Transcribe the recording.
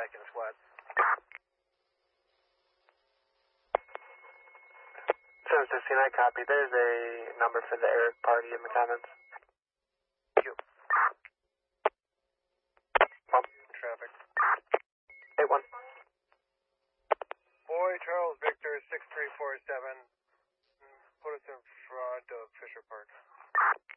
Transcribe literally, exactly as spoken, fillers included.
Atkins Squad. seven sixty-nine, copy. There's a number for the Eric party in the comments. Q. Bump. Traffic. eight one. Boy, Charles Victor, six three four seven. Put us in front of Fisher Park.